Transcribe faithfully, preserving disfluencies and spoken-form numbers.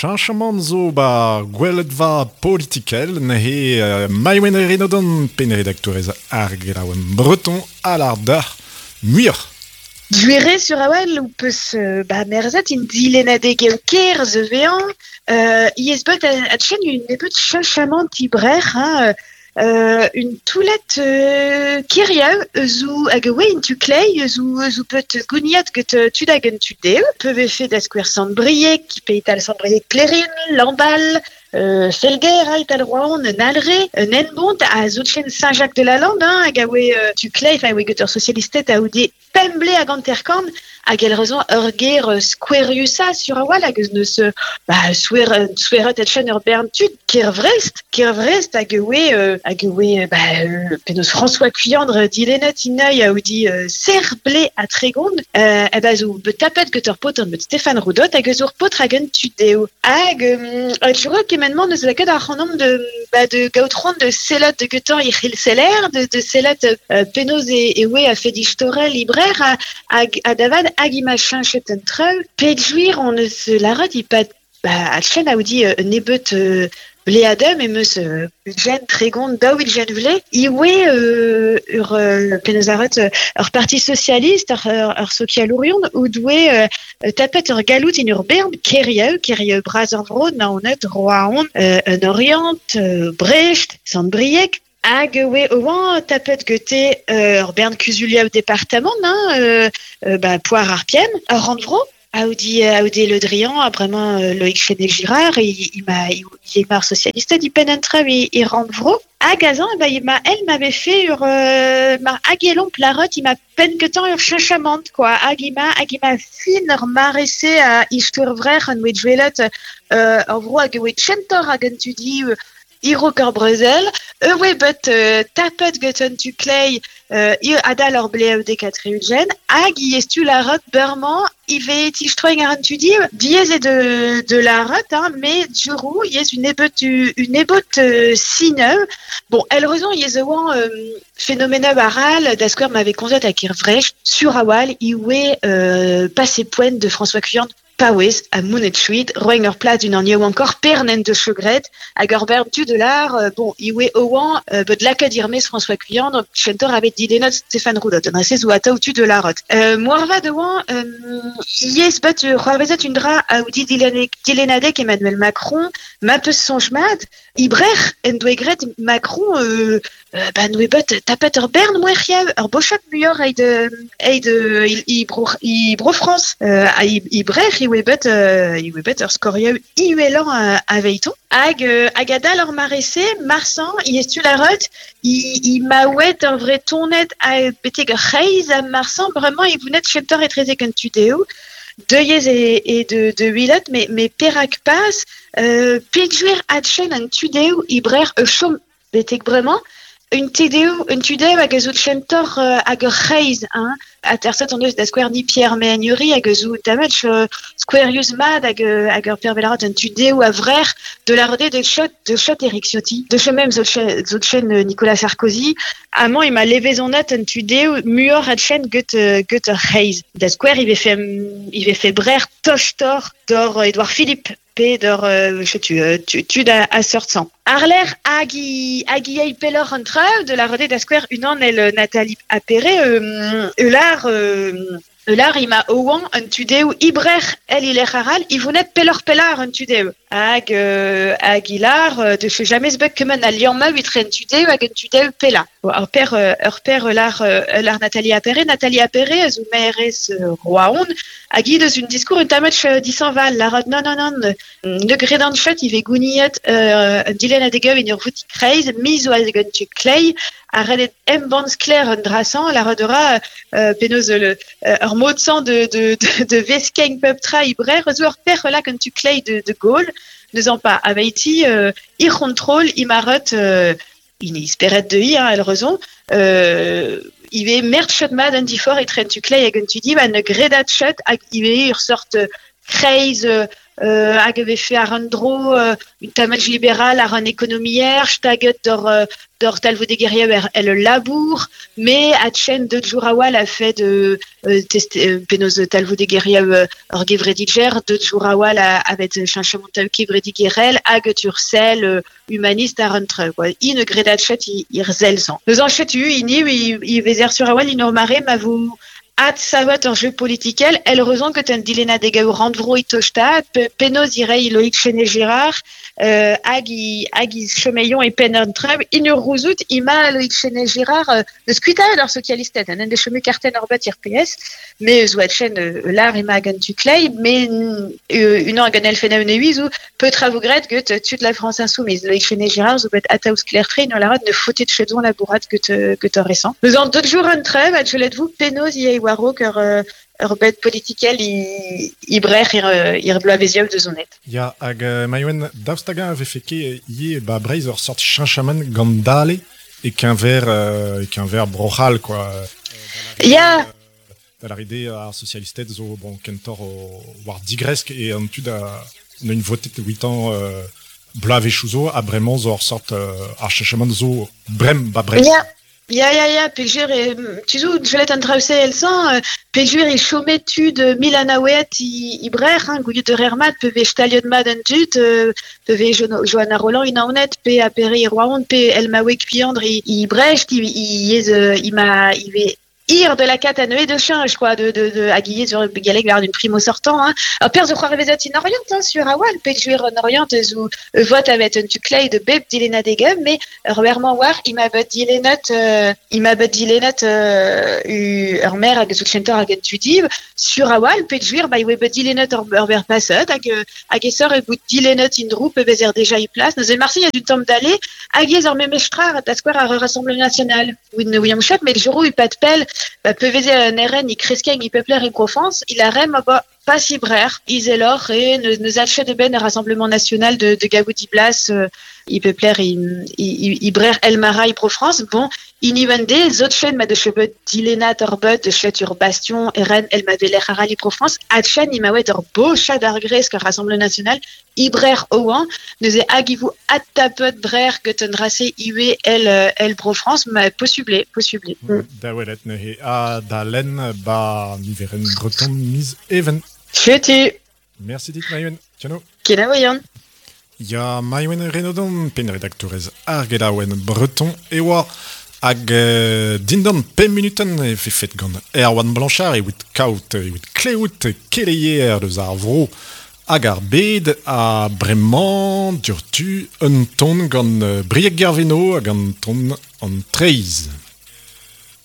changement zo ba gwelet va politikel ne he uh, maiwen erenodon pen redaktorez ar graouen breton a l'ar d'ar muir. Duere sur awal ou peus euh, bah merzat in dilenade geoker ze vean euh, yes bot a, a chen une epet chachamant tibrer hein, euh, une toulette euh, kiriav zou hag we in tu klei zou zou peut gouniat get tudagen tudeo peu fait d'asquer sandbriek qui peital sandbriek plerin lambal Euh, Felger, hein, ital Rouen, Nalre, Nenbont, à Zoutchen Saint-Jacques-de-la-Lande, hein, à Gawe, euh, tu clay, enfin, oui, gutter socialistet, à Oudi, Pemble, à Ganterkamp, à quelle raison, Urger, Squariusa, sur Awal, à ne se, bah, Swer, Sweret, et Chen, Urbern, Tud, Kirvrest, Kirvrest, à Gawe, à Gawe, bah, le pénos François Cuyandre, Dilenet, Inay, à Oudi, Serblé, à Trégonde, euh, et bah, zou, betapet, gutter poton, bet Stéphane Roudot, à Gezour Potragen, Tudeo, à, euh, tu vois, maintenant nous avons un nombre de bah, de gautron de célot de guetan et seller de de célot euh, penos et et ouais a fait d'historel libraire à à, à David agimachin chetentreu péjuir on ne se la redit pas bah à chaîne a dit euh, nebut euh, Bléadem et meus euh, Jeanne Trégonde Daoui Jeanne Vlé iwe euh, ur euh, penazaret euh, ur parti socialiste ur ur, ur socialourion ou doué euh, tapet ur galout in ur bern kerieu kerieu Brazavro naonet Roaon euh, un Orient euh, Brecht Sandbriek hag we oan tapet gete euh, ur bern kuzulia au département hein, euh, euh, bah poire arpien ur randvro Audi, Audi Le Drian, vraiment euh, Loïc Chénet-Girard, il, il m'a, il, il est marre socialiste, il pénètre, il, il rentre vro. À Gazan, bah, il m'a, elle m'avait fait, ur, euh, ma aguelon plarotte, il m'a peine que tant ur chachamante, quoi. Agima, agima fin ur maressé à ishtur vrer, un wedjwelet, euh, en vro, ag wed chentor, ag tu dis, euh, Iro Corbrezel, e we bet euh, tapet guten tu clay, euh, i adal or bleu de quatre eugen, hag i estu la rot berman, i ve tichtroeng aran tu dis, diez et de, de la rot, hein, mais jurou, i es une ebot, une ebot euh, sineu. Bon, elle raison, i es oan euh, phénomène baral, d'asquer m'avait conduit à Kirvrech, sur Awal, i we euh, passé pointe de François Cuyand, Pauez, à Mounetschwid, Roenger Place d'une année ou encore Pernen de Chegret, à Gorbert du de l'art, euh, bon, Iwe Owan, euh, de la Cadirmes, François Cuyandre, Chentor avait dit des notes Stéphane Roudot, on a ces ou à tu de l'art. Euh, Moirva de Wan, euh, yes, but, Roavezet une dra, à Audi Dilenadek, Emmanuel Macron, Mapes Songemad, Ibrer, Endwegret, Macron, euh, euh, bah, nous ebot, tapet ur bern, moerchiev, ur bochot muyor, aide, aide, Ibro France, euh, à Ibrer, Iwebet, euh, Iwebet, ur skoriev, Iwelan à Veiton. Hag, euh, Agadal ur maressé, Marsan, i estu la rot, i, i maouet un vrai tonnet à beteg reiz à Marsan, vraiment, i vounet cheptor et trezek un tudeo, deuiez et, et de, de huilot, mais, mais perak passe, euh, péjuir adchen un tudeo, Ibrer, e chom, beteg vraiment, une tudeo, une tudeo hag ezo cheptor euh, hag reiz, hein, à terset on eus da square ni Pierre Méhagnuri hag ezo tametch euh, squarius mad hag hag ur pervelarot un tudeo a vrer de la rodée de shot de shot Eric Ciotti de chez même zotchen Nicolas Sarkozy amant il m'a levé son net un tudeo muor ad chen gut gut reiz da square il avait fait il avait fait brer toch tor d'or Edouard Philippe P d'or euh, je tu tu tu à, à sortant Arler agi agi ei pelor entre de la rodée da square une an elle Nathalie Appéré euh, l'art euh, L'art il m'a ouan un tudeo ibrer el il est haral il voulait pelor pelar un tudeo hag euh, aguilar euh, de chez jamais beck que man alian ma huit un tudeo hag un tudeo pela ur père ur père l'art l'art Nathalie Appéré Nathalie Appéré zo maires roaon hagi dans une discours une tamatch disanval la rod non non non de gredan chat il ve gouniet euh, Dylan Adegov in ur vouti kreiz mise ou adegon tu clay a redet em bans clair un drasan la rodera euh, penos le ur mot de sang de de de, de vesken peptra ibrer zo ur père là quand tu clay de de Gaulle ne sont pas avaiti euh, i contrôle i marot euh, in espéret de i hein, elle raison euh, il va merch shot mad un diffort et train tu clay hag un tu dis va ne gredat shot hag il va ur sorte Kreiz euh, euh, hag e vefe ar an dro euh, un tamaj liberal ar an ekonomier, staget d'or, euh, d'or talvodegeriev er el labour, mais a chen de jour a wal a fait de euh, test, euh, penoz talvodegeriev euh, ur gevrediger, de jour a wal a avet chanchement kevredigerel hag tursel euh, humaniste ar an tre, quoi. In gredachet i, ir zelzan. Eus an chet u, ini, i, i vezer sur a wal, in ur mare ma vou at savat ur jeu politikel, el rezon ket an dilena dega ur randvro ito stat, penoz irei Loïc Chenet-Girard, euh, hag i, hag i chemeion e pen an treb, in ur rouzout, ima Loïc Chenet-Girard euh, de skuitaet ar socialistet, an en de chemu karten ar bat ir P S, me eus oa chen euh, lar ima hag an tuklei, me euh, un an hag an elfen a un eiz ou peut travogret ket tud la France insoumise. Loïc Chenet-Girard zo bet ataous klertre, in ur larat ne fotet chedzon labourat ket, ket ur resan. Eus an dot jour an treb, ad jelet vous penoz i waro ur, ur bet politikel i, i brer ir, ir bloavezioù de zonet. Ya, hag uh, maioen daostaga a vefeke ie ba breiz ur sort chinchaman gant dale e qu'un ver, uh, e qu'un ver brochal, quoi. Ya! Da la ride ar socialistet zo, bon, kentor o war digresk e an tud a ne un votet huit ans uh, bloavezioù zo a bremañ zo ur sort uh, ar chinchaman zo brem ba breiz. Ya! Ya, ya, ya, peljur, tu zo, jelet an traouse el san, peljur e chomet tud mil anaouet i, i brer, hein, gouillet de rermat, pe ve stalion mad an dut, euh, pe ve Johanna Roland in aonet, pe apere e roaont, pe el maouek piandre i, i brecht, i, i, yez, uh, i ma, i ve ir de la cat à neué de chien, je crois, de, de, de, à guiller sur Galec vers d'une primo sortant, hein. Alors, père, je crois, révézat in Orient, hein, sur Awal, peut jouer en Orient, où, euh, vote avec un tuclay de beb d'Ilena Degem, mais, Roberman war, il m'a bat d'Ilenot, euh, il m'a bat d'Ilenot, euh, ur mer, à Gesouchentor, à Gentudib, sur Awal, peut jouer, bah, il va bat d'Ilenot, Herbert Passot, à Gessor, et bout d'Ilenot, in drou, peut bézer déjà y place, nous, et Marseille, il y a du temps d'aller, à Gessor, même Mestrar, à Tasquare, à Rassemblement National, oui, William Chap, mais le jour où il pas de pelle, bah, peut vézer un eren, il creskeng, il peut plaire, il profance, il a rem, bah, pas si brer, iselor, et nous achet de ben, un Rassemblement National de, de Gaudi Blas, euh, il peut plaire, il, il, il brer Elmara, il pro-France, bon, in y vende, zot chen, ma de cheveux d'Ilena Torbot, de chetur Bastion, eren, el ma veler harali pro-France, at chen, il m'a ouet ur beau chat d'argres, que Rassemblement National, i brer ouan, nous e agivou at tapot brer, que ten rasse iwe el, el pro-France, ma possible, possible. Mm. Da welet ne he a da len ba niveren breton mis even. Cheti! Merci dit maioen, tiano. Kena voyan. Ya maioen renodon pen redaktorez ar gelaouen breton e oa hag euh, dindan pem minuten e fe fet gant Erwan Blanchard e wit kaout e wit kleout keleier deus ar vro hag ar bed a bremañ durtu un ton gant uh, Brieg Gerveno hag an ton an treiz.